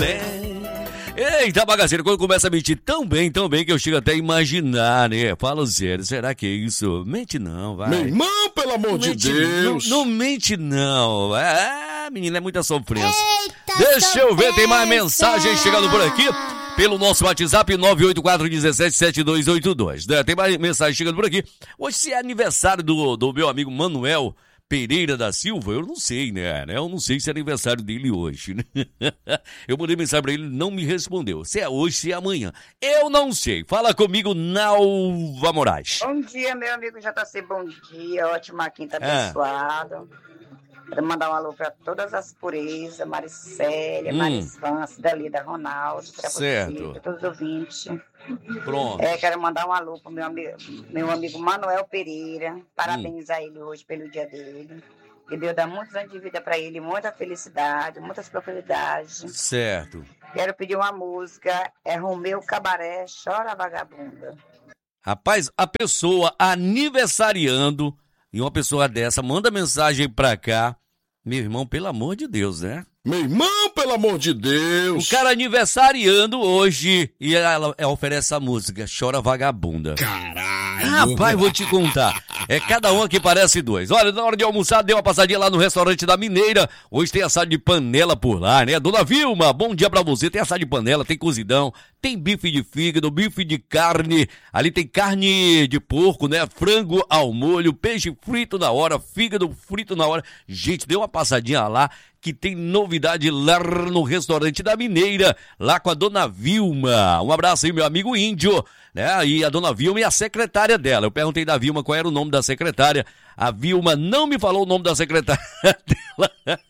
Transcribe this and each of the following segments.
bem. Eita, bagaceiro, quando começa a mentir tão bem que eu chego até a imaginar, né? Fala sério, será que é isso? Mente não, vai. Meu irmão, pelo amor de Deus. Não mente não. Menina, é muita sofrência. Eita, deixa eu ver, tem mais mensagem chegando por aqui. Pelo nosso WhatsApp, 984-177282. Né? Tem mais mensagem chegando por aqui. Hoje, se é aniversário do meu amigo Manuel Pereira da Silva, eu não sei, né? Eu não sei se é aniversário dele hoje, né? Eu mandei mensagem pra ele, não me respondeu. Se é hoje, se é amanhã. Eu não sei. Fala comigo, Nalva Moraes. Bom dia, meu amigo JC, bom dia. Ótima quinta, abençoado. Quero mandar um alô para todas as purezas, Maricélia, Marisvan, Cidalida, Ronaldo, para você, para todos os ouvintes. Pronto. Quero mandar um alô para meu amigo Manuel Pereira, parabenizar ele hoje pelo dia dele. Que Deus dá muitos anos de vida para ele, muita felicidade, muitas prosperidades. Certo. Quero pedir uma música, é Romeu Cabaré, Chora Vagabunda. Rapaz, a pessoa aniversariando, e uma pessoa dessa manda mensagem pra cá, meu irmão, pelo amor de Deus, né? Meu irmão, pelo amor de Deus. O cara aniversariando hoje e ela oferece a música, Chora Vagabunda. Caralho. Rapaz, vou te contar. É cada um que parece dois. Olha, na hora de almoçar, dei uma passadinha lá no restaurante da Mineira. Hoje tem assado de panela por lá, né? Dona Vilma, bom dia pra você. Tem assado de panela, tem cozidão, tem bife de fígado, bife de carne. Ali tem carne de porco, né? Frango ao molho, peixe frito na hora, fígado frito na hora. Gente, deu uma passadinha lá que tem novidade lá no restaurante da Mineira, lá com a Dona Vilma. Um abraço aí, meu amigo Índio, né? E a Dona Vilma e a secretária dela. Eu perguntei da Vilma qual era o nome da secretária. A Vilma não me falou o nome da secretária dela.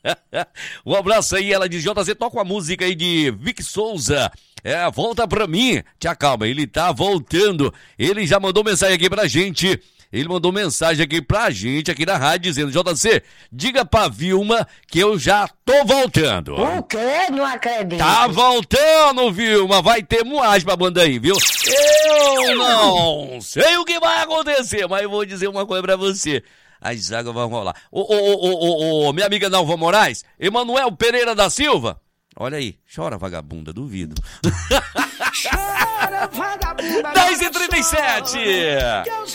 Um abraço aí, ela diz, JZ, toca uma música aí de Vic Souza. Volta pra mim. Te acalma, ele tá voltando. Ele já mandou mensagem aqui pra gente. Ele mandou mensagem aqui pra gente, aqui na rádio, dizendo, JC, diga pra Vilma que eu já tô voltando. O quê? Não acredito. Tá voltando, Vilma. Vai ter moagem pra banda aí, viu? Eu não sei o que vai acontecer, mas eu vou dizer uma coisa pra você. As águas vão rolar. Minha amiga Nalva Moraes, Emanuel Pereira da Silva, olha aí, chora vagabunda, duvido. Chora vagabunda. 10h37.